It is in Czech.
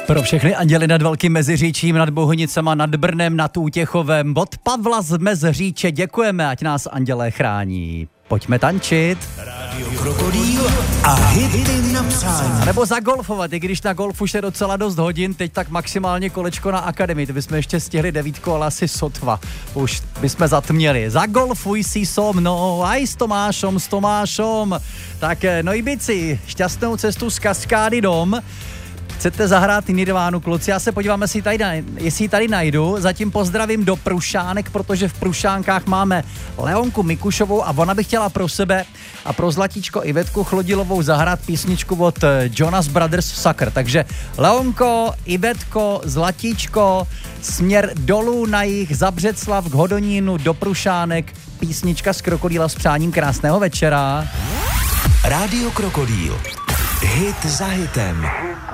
Pro všechny anděly nad Velkým Meziříčím, nad Bohunicema, nad Brnem, nad Útěchovem. Od Pavla z Meziříče děkujeme, ať nás andělé chrání. Pojďme tančit. Rádio Krokodýl a hity na přání. A nebo zagolfovat, i když na golf už je docela dost hodin, teď tak maximálně kolečko na akademii. To bychom ještě stihli 9, ale asi sotva. Už bychom zatměli. Zagolfuj si so mnou, aj s Tomášom. Tak no i bici, šťastnou cestu z Kaskády dom. Chcete zahrát Nirvánu, kluci? Já se podívám, jestli ji tady najdu. Zatím pozdravím do Prušánek, protože v Prušánkách máme Leonku Mikušovou a ona by chtěla pro sebe a pro Zlatíčko Ivetku Chlodilovou zahrát písničku od Jonas Brothers Sucker. Takže Leonko, Ivetko, Zlatíčko, směr dolů na jih, za Břeclav k Hodonínu, do Prušánek, písnička z Krokodýla s přáním krásného večera. Rádio Krokodýl. Hit za hitem.